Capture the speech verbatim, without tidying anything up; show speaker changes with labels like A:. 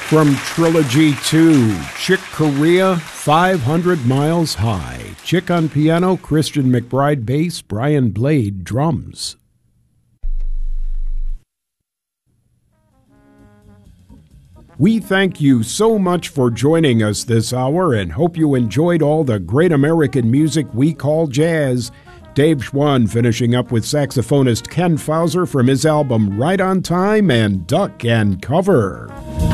A: From Trilogy two, Chick Corea, five hundred Miles High. Chick on piano, Christian McBride bass, Brian Blade drums. We thank you so much for joining us this hour and hope you enjoyed all the great American music we call jazz. Dave Schwann finishing up with saxophonist Ken Fauser from his album Right on Time and Duck and Cover.